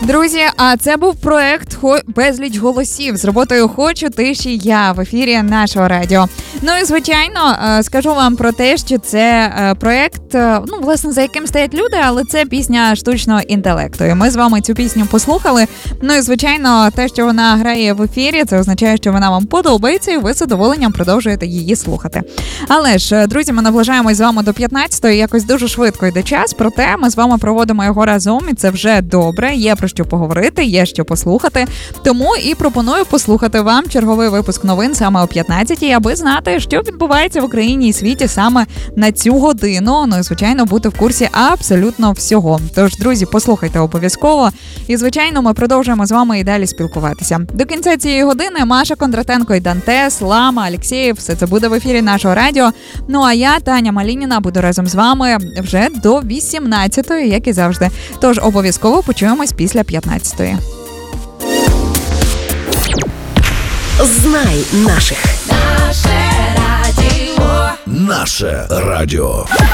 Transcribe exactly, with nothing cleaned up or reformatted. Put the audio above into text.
Друзі, а це був проект «Хо... «Безліч голосів» з роботою «Хочу тиші я» в ефірі нашого радіо. Ну і, звичайно, скажу вам про те, що це проект, ну, власне, за яким стоять люди, але це пісня штучного інтелекту. І ми з вами цю пісню послухали. Ну і, звичайно, те, що вона грає в ефірі, це означає, що вона вам подобається, і ви з задоволенням продовжуєте її слухати. Але ж, друзі, ми наближаємось з вами до п'ятнадцятої, якось дуже швидко йде час, проте ми з вами проводимо його разом, і це вже добре, є про що поговорити, є що послухати. Тому і пропоную послухати вам черговий випуск новин саме о п'ятнадцятій, аби знати, що відбувається в Україні і світі саме на цю годину. Ну і, звичайно, бути в курсі абсолютно всього. Тож, друзі, послухайте обов'язково. І, звичайно, ми продовжуємо з вами і далі спілкуватися. До кінця цієї години Маша Кондратенко і Дантес, Лама, Алєксєєв, все це буде в ефірі нашого радіо. Ну а я, Таня Малініна, буду разом з вами вже до вісімнадцятої, як і завжди. Тож обов'язково почуємось після п'ятнадцятої. Знай наших. Наше радіо. Наше радіо.